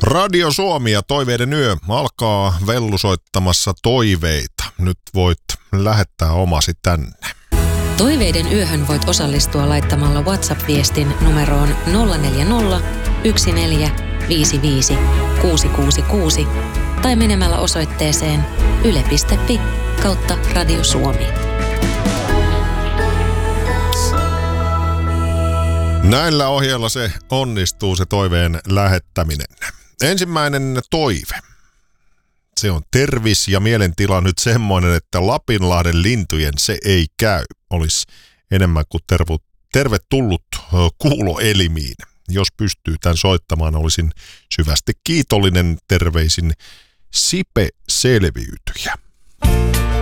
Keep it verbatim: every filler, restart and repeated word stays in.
Radio Suomi ja Toiveiden yö alkaa vellusoittamassa toiveita. Nyt voit lähettää omasi tänne. Toiveiden yöhön voit osallistua laittamalla WhatsApp-viestin numeroon nolla neljä nolla, yksi neljä, viisi viisi, kuusi kuusi kuusi tai menemällä osoitteeseen yle piste fi kautta Radio Suomi. Näillä ohjeilla se onnistuu, se toiveen lähettäminen. Ensimmäinen toive. Se on tervis ja mielentila nyt semmoinen, että Lapinlahden lintujen se ei käy. Olisi enemmän kuin tervu, tervetullut kuuloelimiin. Jos pystyy tämän soittamaan, olisin syvästi kiitollinen. Terveisin Sipe Selviytyjä.